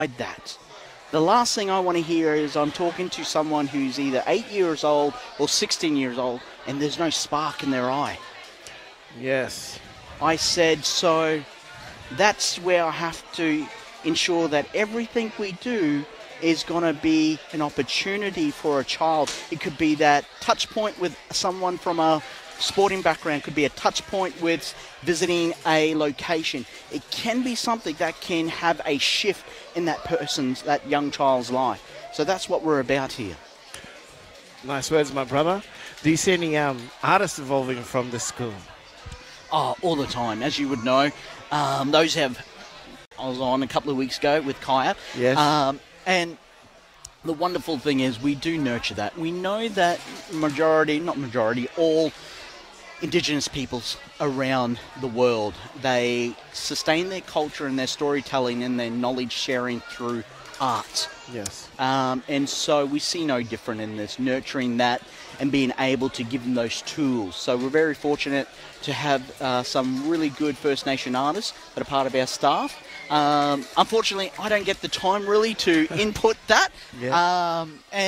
that. The last thing I want to hear is I'm talking to someone who's either 8 years old or 16 years old and there's no spark in their eye. Yes. I said, so that's where I have to ensure that everything we do is going to be an opportunity for a child. It could be that touch point with someone from a sporting background, could be a touch point with visiting a location. It can be something that can have a shift in that young child's life. So that's what we're about here. Nice words, my brother. Do you see any artists evolving from this school? Oh, all the time, as you would know. I was on a couple of weeks ago with Kaya. Yes. And the wonderful thing is we do nurture that. We know that all Indigenous peoples around the world, they sustain their culture and their storytelling and their knowledge sharing through art. Yes. And so we see no different in this, nurturing that and being able to give them those tools. So we're very fortunate to have some really good First Nation artists that are part of our staff. Unfortunately, I don't get the time really to input that. Yeah.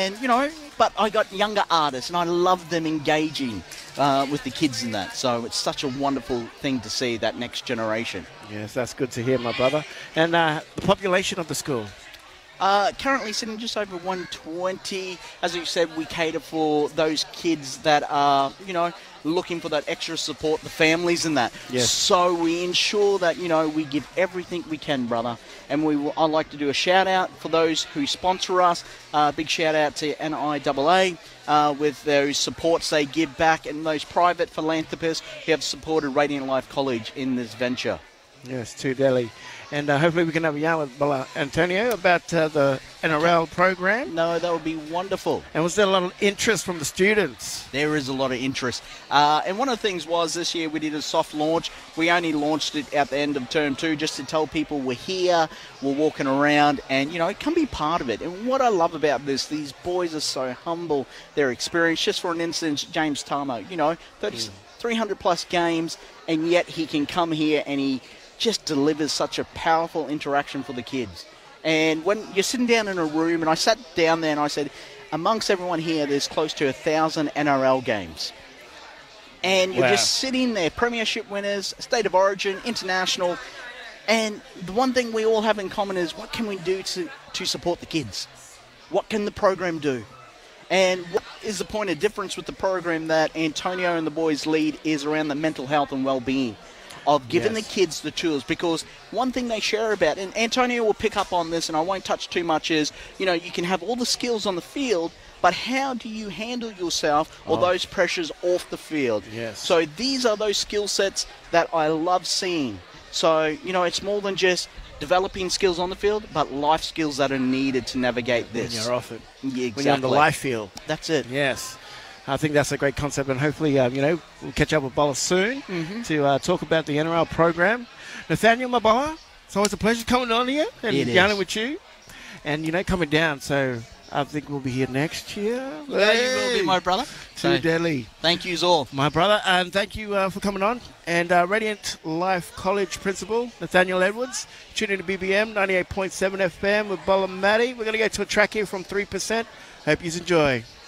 But I got younger artists and I love them engaging with the kids in that. So it's such a wonderful thing to see, that next generation. Yes, that's good to hear, my brother. And the population of the school? Currently sitting just over 120. As you said, we cater for those kids that are, looking for that extra support, the families and that. Yes. So we ensure that, we give everything we can, brother. And I'd like to do a shout out for those who sponsor us. Big shout out to NIAA with those supports they give back, and those private philanthropists who have supported Radiant Life College in this venture. Yes, to Delhi. And hopefully we can have a yarn with Bola Antonio about the NRL program. No, that would be wonderful. And was there a lot of interest from the students? There is a lot of interest. And one of the things was this year we did a soft launch. We only launched it at the end of term 2 just to tell people we're here, we're walking around, and, come be part of it. And what I love about this, these boys are so humble, their experience. Just for an instance, James Tamo, 300 plus games, and yet he can come here and he just delivers such a powerful interaction for the kids. And when you're sitting down in a room, and I sat down there and I said, amongst everyone here, there's close to 1,000 NRL games. And you're just sitting there, premiership winners, state of origin, international. And the one thing we all have in common is, what can we do to support the kids? What can the program do? And what is the point of difference with the program that Antonio and the boys lead is around the mental health and well-being of giving the kids the tools. Because one thing they share about, and Antonio will pick up on this and I won't touch too much, is, you can have all the skills on the field, but how do you handle yourself or those pressures off the field? Yes. So these are those skill sets that I love seeing. So, it's more than just developing skills on the field, but life skills that are needed to navigate this. When you're off it. Yeah, exactly. When you're on the life field. That's it. Yes. I think that's a great concept, and hopefully, we'll catch up with Bola soon to talk about the NRL program. Nathaniel, my Bola, it's always a pleasure coming on here and yarning with you, and, coming down. So I think we'll be here next year. Yeah, you will be, my brother. To Delhi. Thank you all. My brother, and thank you for coming on. And Radiant Life College Principal, Nathaniel Edwards, tuning in to BBM 98.7 FM with Bola Matty. We're going to go to a track here from 3%. Hope you enjoy.